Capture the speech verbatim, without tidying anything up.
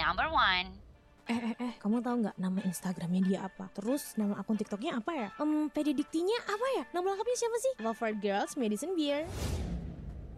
Number one. Eh, eh, eh, kamu tahu nggak nama Instagramnya dia apa? Terus nama akun TikToknya apa ya? Um, P D Diktinya apa ya? Nama lengkapnya siapa sih? Lover Girls Madison Beer.